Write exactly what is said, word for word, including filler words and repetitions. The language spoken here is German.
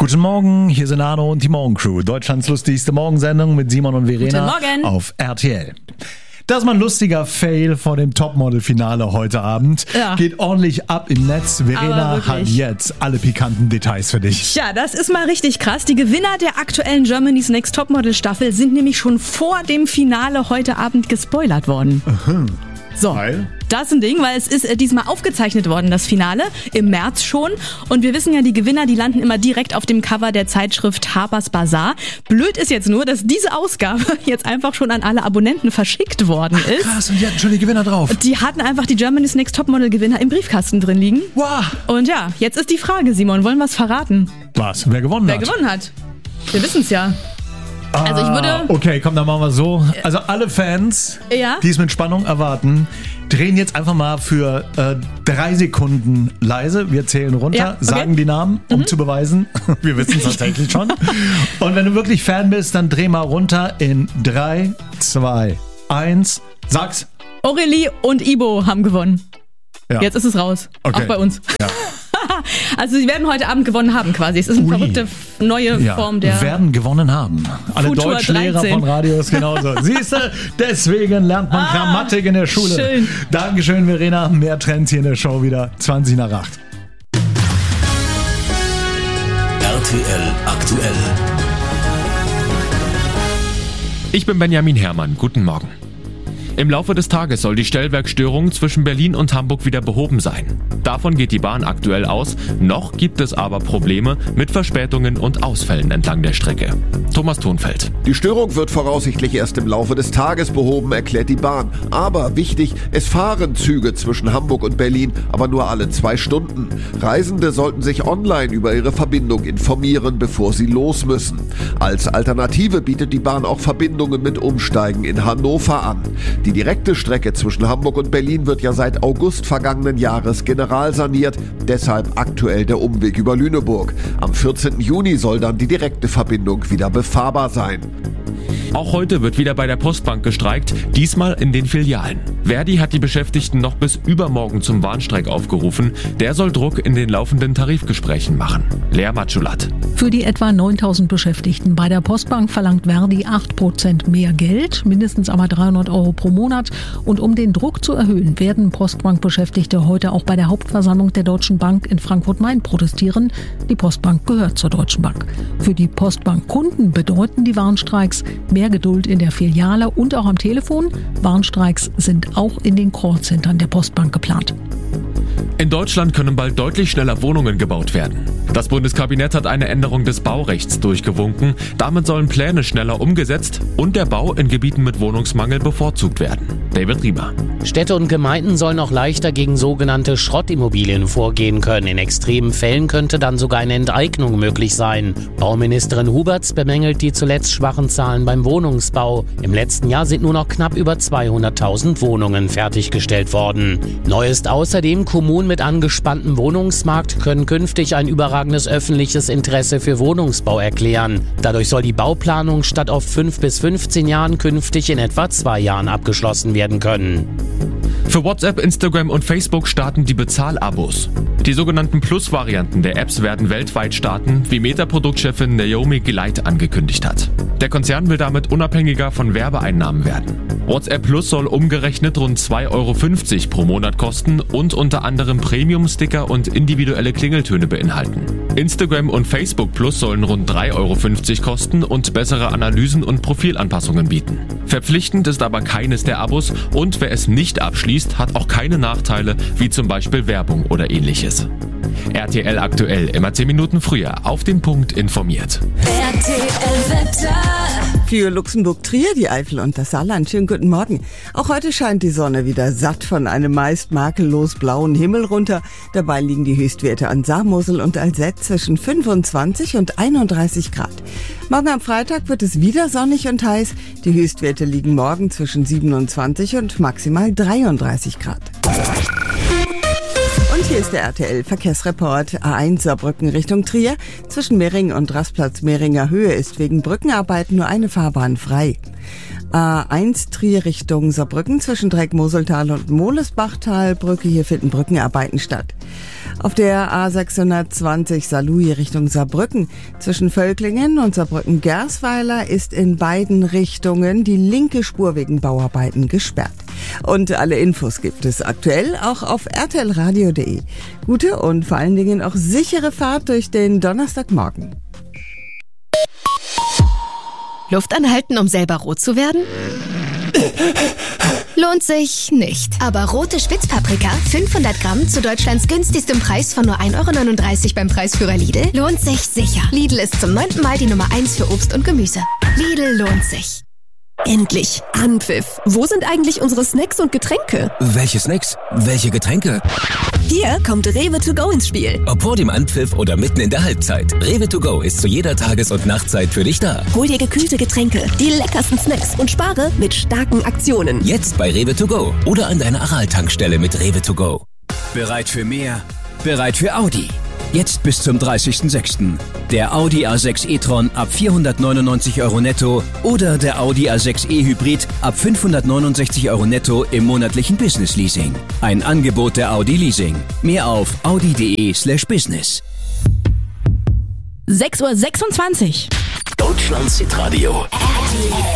Guten Morgen, hier sind Arno und die Morgencrew. Deutschlands lustigste Morgensendung mit Simon und Verena Guten Morgen. auf R T L. Das ist mal ein lustiger Fail vor dem Topmodel-Finale heute Abend. Ja. Geht ordentlich ab im Netz. Verena hat jetzt alle pikanten Details für dich. Ja, das ist mal richtig krass. Die Gewinner der aktuellen Germany's Next Topmodel-Staffel sind nämlich schon vor dem Finale heute Abend gespoilert worden. Aha. So, Weil? das ist ein Ding, weil es ist äh, diesmal aufgezeichnet worden, das Finale, im März schon. Und wir wissen ja, die Gewinner, die landen immer direkt auf dem Cover der Zeitschrift Harper's Bazaar. Blöd ist jetzt nur, dass diese Ausgabe jetzt einfach schon an alle Abonnenten verschickt worden ist. Krass, und die hatten schon die Gewinner drauf. Die hatten einfach die Germany's Next Topmodel-Gewinner im Briefkasten drin liegen. Wow. Und ja, jetzt ist die Frage, Simon, wollen wir es verraten? Was? Wer gewonnen Wer hat? gewonnen hat? Wir wissen es ja. Also ich würde... Ah, okay, komm, dann machen wir so. Also alle Fans, Ja? die es mit Spannung erwarten, drehen jetzt einfach mal für äh, drei Sekunden leise. Wir zählen runter, Ja, okay. sagen die Namen, um Mhm. zu beweisen. Wir wissen es tatsächlich schon. Und wenn du wirklich Fan bist, dann dreh mal runter in drei, zwei, eins. Sag's. Aurelie und Ibo haben gewonnen. Ja. Jetzt ist es raus. Okay. Auch bei uns. Ja. Also sie werden heute Abend gewonnen haben quasi. Es ist eine Ui. verrückte neue Ja, Form der... werden gewonnen haben. Alle Futur Deutschlehrer dreizehn. von Radios genauso. Siehste, deswegen lernt man Ah, Grammatik in der Schule. schön. Dankeschön, Verena. Mehr Trends hier in der Show wieder. zwanzig nach acht. R T L aktuell. Ich bin Benjamin Herrmann. Guten Morgen. Im Laufe des Tages soll die Stellwerkstörung zwischen Berlin und Hamburg wieder behoben sein. Davon geht die Bahn aktuell aus. Noch gibt es aber Probleme mit Verspätungen und Ausfällen entlang der Strecke. Thomas Thonfeld. Die Störung wird voraussichtlich erst im Laufe des Tages behoben, erklärt die Bahn. Aber wichtig, es fahren Züge zwischen Hamburg und Berlin, aber nur alle zwei Stunden. Reisende sollten sich online über ihre Verbindung informieren, bevor sie los müssen. Als Alternative bietet die Bahn auch Verbindungen mit Umsteigen in Hannover an. Die direkte Strecke zwischen Hamburg und Berlin wird ja seit August vergangenen Jahres generalsaniert, deshalb aktuell der Umweg über Lüneburg. Am vierzehnten Juni soll dann die direkte Verbindung wieder befahrbar sein. Auch heute wird wieder bei der Postbank gestreikt, diesmal in den Filialen. Verdi hat die Beschäftigten noch bis übermorgen zum Warnstreik aufgerufen. Der soll Druck in den laufenden Tarifgesprächen machen. Lea Matschulat. Für die etwa neuntausend Beschäftigten bei der Postbank verlangt Verdi acht Prozent mehr Geld, mindestens aber dreihundert Euro pro Monat. Und um den Druck zu erhöhen, werden Postbank-Beschäftigte heute auch bei der Hauptversammlung der Deutschen Bank in Frankfurt-Main protestieren. Die Postbank gehört zur Deutschen Bank. Für die Postbank-Kunden bedeuten die Warnstreiks mehr Geduld in der Filiale und auch am Telefon. Warnstreiks sind auch in den Callcentern der Postbank geplant. In Deutschland können bald deutlich schneller Wohnungen gebaut werden. Das Bundeskabinett hat eine Änderung des Baurechts durchgewunken. Damit sollen Pläne schneller umgesetzt und der Bau in Gebieten mit Wohnungsmangel bevorzugt werden. David Riemer. Städte und Gemeinden sollen auch leichter gegen sogenannte Schrottimmobilien vorgehen können. In extremen Fällen könnte dann sogar eine Enteignung möglich sein. Bauministerin Huberts bemängelt die zuletzt schwachen Zahlen beim Wohnungsbau. Im letzten Jahr sind nur noch knapp über zweihunderttausend Wohnungen fertiggestellt worden. Neu ist außerdem, Kommunen mit angespanntem Wohnungsmarkt können künftig ein überragendes öffentliches Interesse für Wohnungsbau erklären. Dadurch soll die Bauplanung statt auf fünf bis fünfzehn Jahren künftig in etwa zwei Jahren abgeschlossen werden können. Für WhatsApp, Instagram und Facebook starten die Bezahlabos. Die sogenannten Plus-Varianten der Apps werden weltweit starten, wie Meta-Produktchefin Naomi Gleit angekündigt hat. Der Konzern will damit unabhängiger von Werbeeinnahmen werden. WhatsApp Plus soll umgerechnet rund zwei Euro fünfzig pro Monat kosten und unter anderem Premium-Sticker und individuelle Klingeltöne beinhalten. Instagram und Facebook Plus sollen rund drei Euro fünfzig kosten und bessere Analysen und Profilanpassungen bieten. Verpflichtend ist aber keines der Abos und wer es nicht abschließt, hat auch keine Nachteile, wie zum Beispiel Werbung oder ähnliches. R T L aktuell, immer zehn Minuten früher, auf den Punkt informiert. R T L-Wetter. Für Luxemburg-Trier, die Eifel und das Saarland. Schönen guten Morgen. Auch heute scheint die Sonne wieder satt von einem meist makellos blauen Himmel runter. Dabei liegen die Höchstwerte an Saar, Mosel und Alzette zwischen fünfundzwanzig und einunddreißig Grad. Morgen am Freitag wird es wieder sonnig und heiß. Die Höchstwerte liegen morgen zwischen siebenundzwanzig und maximal dreiunddreißig Grad. Und hier ist der R T L-Verkehrsreport. A eins Saarbrücken Richtung Trier. Zwischen Mering und Rastplatz Meringer Höhe ist wegen Brückenarbeiten nur eine Fahrbahn frei. A eins Trier Richtung Saarbrücken zwischen Dreieck Moseltal und Molesbachtal Brücke. Hier finden Brückenarbeiten statt. Auf der A sechshundertzwanzig Saarlouis Richtung Saarbrücken zwischen Völklingen und Saarbrücken-Gersweiler ist in beiden Richtungen die linke Spur wegen Bauarbeiten gesperrt. Und alle Infos gibt es aktuell auch auf r t l radio punkt d e. Gute und vor allen Dingen auch sichere Fahrt durch den Donnerstagmorgen. Luft anhalten, um selber rot zu werden? Lohnt sich nicht. Aber rote Spitzpaprika, fünfhundert Gramm zu Deutschlands günstigstem Preis von nur ein Euro neununddreißig beim Preisführer Lidl, lohnt sich sicher. Lidl ist zum neunten Mal die Nummer eins für Obst und Gemüse. Lidl lohnt sich. Endlich Anpfiff. Wo sind eigentlich unsere Snacks und Getränke? Welche Snacks? Welche Getränke? Hier kommt Rewe to go ins Spiel. Ob vor dem Anpfiff oder mitten in der Halbzeit. Rewe to go ist zu jeder Tages- und Nachtzeit für dich da. Hol dir gekühlte Getränke, die leckersten Snacks und spare mit starken Aktionen. Jetzt bei Rewe to go oder an deiner Aral-Tankstelle mit Rewe to go. Bereit für mehr? Bereit für Audi. Jetzt bis zum dreißigsten sechsten Der Audi A sechs e-tron ab vierhundertneunundneunzig Euro netto oder der Audi A sechs e Hybrid ab fünfhundertneunundsechzig Euro netto im monatlichen Business Leasing. Ein Angebot der Audi Leasing. Mehr auf audi punkt de slash business. sechs Uhr sechsundzwanzig. Deutschlands Hitradio.